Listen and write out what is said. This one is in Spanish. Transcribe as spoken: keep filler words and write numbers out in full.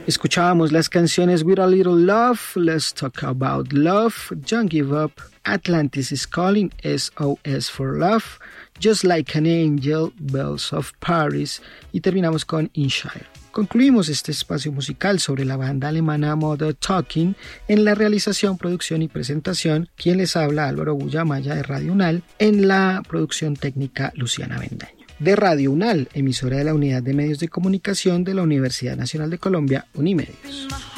Escuchábamos las canciones With a Little Love, Let's Talk About Love, Don't Give Up, Atlantis is Calling, S O S for Love, Just Like an Angel, Bells of Paris y terminamos con Inshire. Concluimos este espacio musical sobre la banda alemana Modern Talking. En la realización, producción y presentación, quien les habla, Álvaro Bullamaya de Radio UNAL, en la producción técnica Luciana Bendaño. De Radio UNAL, emisora de la Unidad de Medios de Comunicación de la Universidad Nacional de Colombia, Unimedios.